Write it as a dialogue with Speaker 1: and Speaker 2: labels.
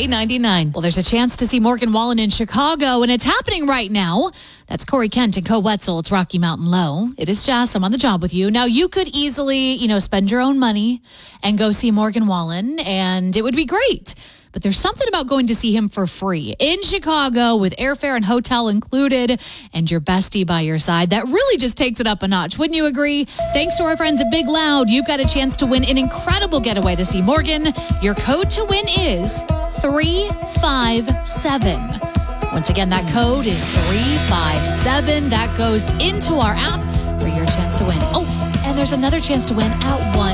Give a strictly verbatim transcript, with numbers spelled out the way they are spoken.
Speaker 1: ninety-nine. Well, there's a chance to see Morgan Wallen in Chicago, and it's happening right now. That's Corey Kent and Co Wetzel. It's Rocky Mountain Low. It is Jess. I'm on the job with you. Now, you could easily, you know, spend your own money and go see Morgan Wallen, and it would be great. But there's something about going to see him for free in Chicago with airfare and hotel included and your bestie by your side. That really just takes it up a notch. Wouldn't you agree? Thanks to our friends at Big Loud, you've got a chance to win an incredible getaway to see Morgan. Your code to win is three five seven. Once again, that code is three five seven. That goes into our app for your chance to win. Oh, and there's another chance to win at one.